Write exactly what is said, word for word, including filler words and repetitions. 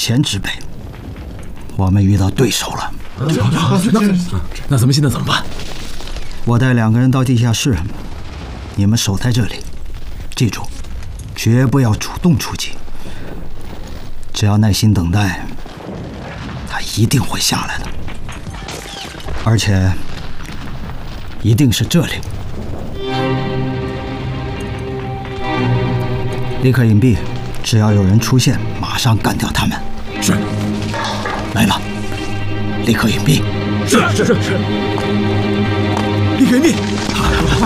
前之辈，我们遇到对手了。 那那咱们现在怎么办？ 我带两个人到地下室，你们守在这里，记住，绝不要主动出击。只要耐心等待，他一定会下来的，而且一定是这里。立刻隐蔽，只要有人出现，马上干掉他们。 是。 来吧，立刻隐蔽。 是是是是。立刻隐蔽。快快快！